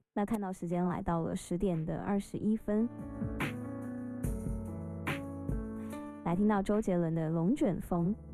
那看到时间来到了10:21，来听到周杰伦的《龙卷风》。